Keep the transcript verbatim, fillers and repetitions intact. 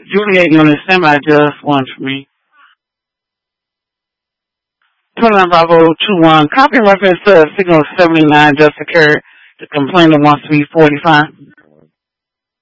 Juliet Unit Semi just one for me. twenty-nine five oh two one. Copy reference to signal seventy-nine just occurred. The complainant wants to be forty-five.